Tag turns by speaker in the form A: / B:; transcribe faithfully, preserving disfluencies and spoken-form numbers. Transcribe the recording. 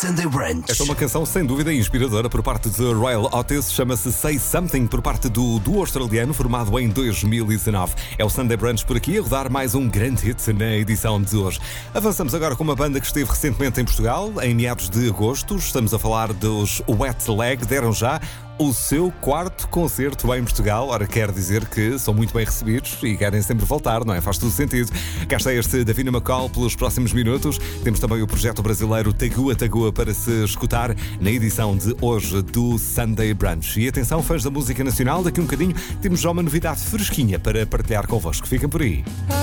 A: Sunday Brunch.
B: Esta é uma canção sem dúvida inspiradora por parte de Royal Otis, chama-se Say Something, por parte do duo australiano formado em dois mil e dezanove. É o Sunday Brunch por aqui a rodar mais um grande hit na edição de hoje. Avançamos agora com uma banda que esteve recentemente em Portugal, em meados de agosto. Estamos a falar dos Wet Leg, deram já o seu quarto concerto em Portugal. Ora, quer dizer que são muito bem recebidos e querem sempre voltar, não é? Faz todo sentido. Cá está este Davina McCall pelos próximos minutos. Temos também o projeto brasileiro Tagua Tagua para se escutar na edição de hoje do Sunday Brunch. E atenção, fãs da música nacional, daqui a um bocadinho temos já uma novidade fresquinha para partilhar convosco. Fiquem por aí.